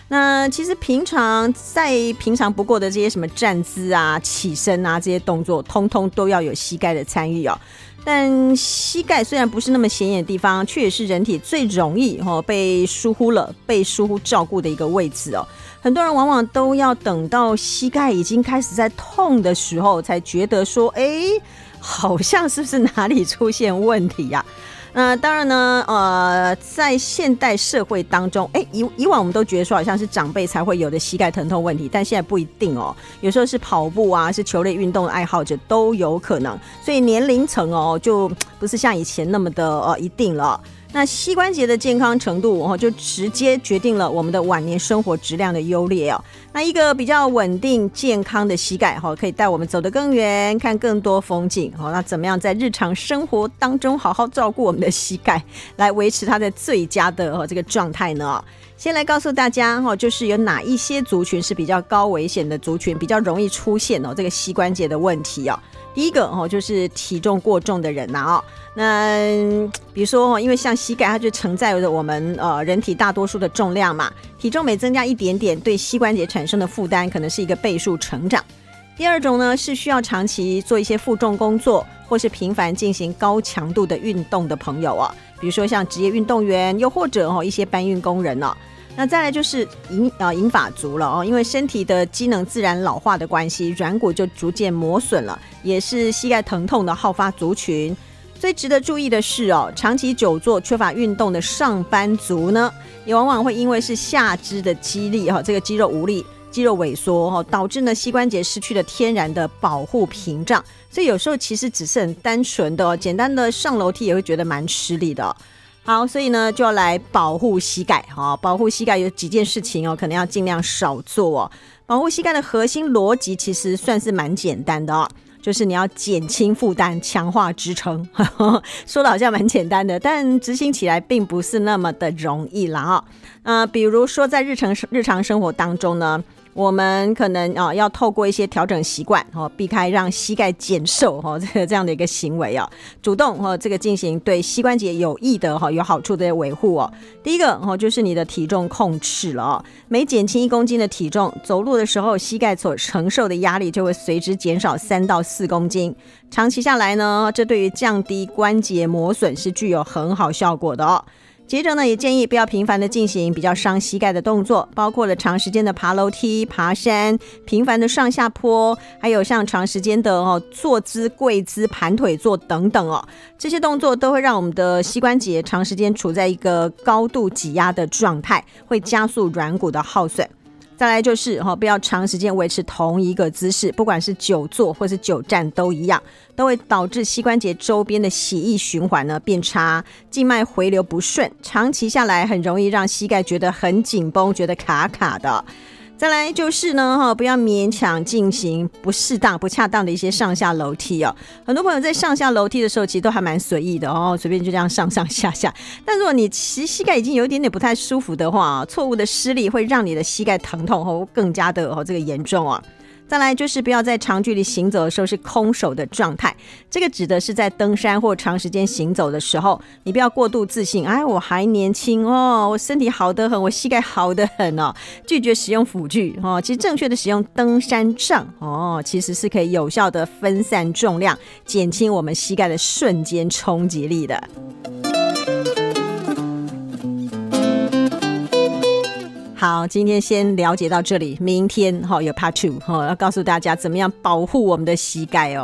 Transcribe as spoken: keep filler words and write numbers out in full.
那其实平常再平常不过的这些什么站姿啊、起身啊这些动作，通通都要有膝盖的参与哦。但膝盖虽然不是那么显眼的地方，却也是人体最容易、哦、被疏忽了、被疏忽照顾的一个位置哦。很多人往往都要等到膝盖已经开始在痛的时候，才觉得说，哎，好像是不是哪里出现问题呀、啊？那当然呢，呃，在现代社会当中，哎，以以往我们都觉得说好像是长辈才会有的膝盖疼痛问题，但现在不一定哦。有时候是跑步啊，是球类运动的爱好者都有可能，所以年龄层哦，就不是像以前那么的呃一定了。那膝关节的健康程度、哦、就直接决定了我们的晚年生活质量的优劣哦。那一个比较稳定健康的膝盖、哦、可以带我们走得更远，看更多风景、哦、那怎么样在日常生活当中好好照顾我们的膝盖，来维持它的最佳的、哦、这个状态呢？先来告诉大家、哦、就是有哪一些族群是比较高危险的族群，比较容易出现、哦、这个膝关节的问题哦。第一个、哦、就是体重过重的人啊、哦，那比如说、哦、因为像膝盖它就承载着我们呃人体大多数的重量嘛，体重每增加一点点，对膝关节产生的负担可能是一个倍数成长。第二种呢是需要长期做一些负重工作，或是频繁进行高强度的运动的朋友啊，比如说像职业运动员，又或者、哦、一些搬运工人啊。那再来就是银呃银发族了哦，因为身体的机能自然老化的关系，软骨就逐渐磨损了，也是膝盖疼痛的好发族群。最值得注意的是哦，长期久坐缺乏运动的上班族呢，也往往会因为是下肢的肌力哈、哦，这个肌肉无力、肌肉萎缩哈，导致呢膝关节失去了天然的保护屏障，所以有时候其实只是很单纯的、哦、简单的上楼梯也会觉得蛮吃力的、哦。好，所以呢就要来保护膝盖、哦、保护膝盖有几件事情哦，可能要尽量少做哦。保护膝盖的核心逻辑其实算是蛮简单的哦，就是你要减轻负担，强化支撑。说的好像蛮简单的，但执行起来并不是那么的容易啦、哦呃、比如说在日常日常生活当中呢，我们可能、哦、要透过一些调整习惯、哦、避开让膝盖减瘦、哦、这, 个这样的一个行为、哦、主动、哦、这个进行对膝关节有益的、哦、有好处的维护、哦、第一个、哦、就是你的体重控制了、哦、每减轻一公斤的体重，走路的时候膝盖所承受的压力就会随之减少三到四公斤，长期下来呢，这对于降低关节磨损是具有很好效果的哦。接着呢，也建议不要频繁的进行比较伤膝盖的动作，包括了长时间的爬楼梯、爬山、频繁的上下坡，还有像长时间的、哦、坐姿、跪姿、盘腿坐等等哦，这些动作都会让我们的膝关节长时间处在一个高度挤压的状态，会加速软骨的耗损。再来就是、哦、不要长时间维持同一个姿势，不管是久坐或是久站都一样，都会导致膝关节周边的血液循环呢变差，静脉回流不顺，长期下来很容易让膝盖觉得很紧绷，觉得卡卡的。再来就是呢，不要勉强进行不适当、不恰当的一些上下楼梯哦。很多朋友在上下楼梯的时候，其实都还蛮随意的哦，随便就这样上上下下。但如果你其实膝盖已经有一点点不太舒服的话，错误的施力会让你的膝盖疼痛后更加的哦这个严重哦。再来就是不要在长距离行走的时候是空手的状态，这个指的是在登山或长时间行走的时候，你不要过度自信，哎，我还年轻哦，我身体好得很，我膝盖好得很哦，拒绝使用辅具哦。其实正确的使用登山杖哦，其实是可以有效的分散重量，减轻我们膝盖的瞬间冲击力的。好，今天先了解到这里，明天、哦、有 part two、哦、要告诉大家怎么样保护我们的膝盖哦。